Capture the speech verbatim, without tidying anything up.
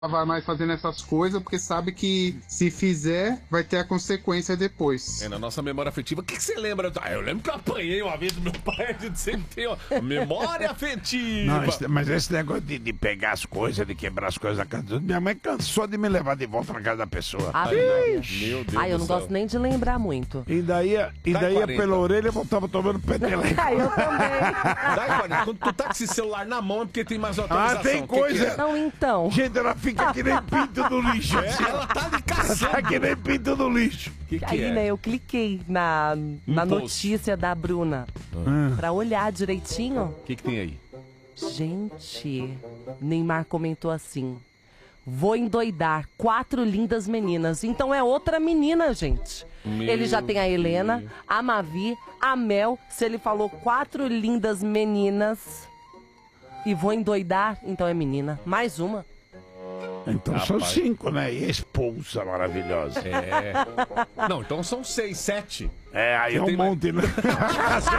vai mais fazendo essas coisas, porque sabe que se fizer, vai ter a consequência depois. É, na nossa memória afetiva, o que, que você lembra? Ah, eu lembro que eu apanhei uma vez do meu pai, a gente sempre tem uma memória afetiva. Não, esse- mas esse negócio de, de pegar as coisas, de quebrar as coisas da casa dos outros, minha mãe cansou de me levar de volta na casa da pessoa. Ave Maria. Meu Deus Ai, eu do não céu. gosto nem de lembrar muito. E daí, e Dá daí quarenta. pela orelha eu voltava tomando peteleco. Ai, eu também. Dai, Quarenta, quando tu tá com esse celular na mão é porque tem mais autorização. Ah, tem O que que coisa. é? Não, então. Gente, ela fica que nem pinto do lixo. É, ela tá ali caçando. Tá que nem pinto do lixo. Que que Aí, é? né, eu cliquei na, na post. notícia da Bruna pra olhar direitinho. O que, que tem aí? Gente, Neymar comentou assim: vou endoidar quatro lindas meninas. Então é outra menina, gente. Meu Ele já tem a Helena, Deus. a Mavi, a Mel. Se ele falou quatro lindas meninas e vou endoidar, então é menina. Mais uma. Então são Rapaz. cinco, né? E a esposa maravilhosa. É. Não, então são seis, sete. É, aí é um tem mais- monte, né?